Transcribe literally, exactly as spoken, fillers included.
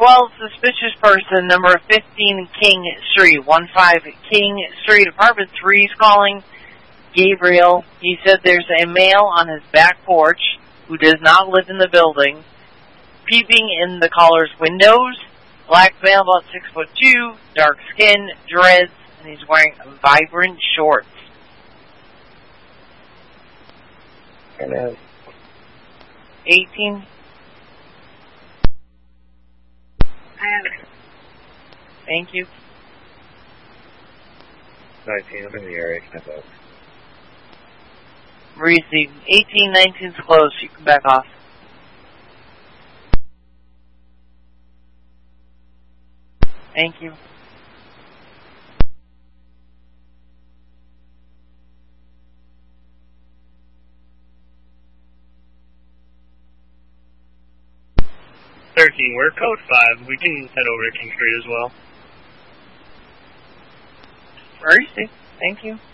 twelve, suspicious person, number fifteen King Street, fifteen King Street, apartment three is calling. Gabriel, he said there's a male on his back porch who does not live in the building, peeping in the caller's windows. Black male, about six foot two, dark skin, dreads, and he's wearing vibrant shorts. Hello. eighteen. I have it. Thank you. nineteen, I'm in the area. Can I vote? Received. eighteen, nineteen's closed. You can back off. Thank you. thirteen, we're code five. We can head over to King Street as well. Received. Thank you.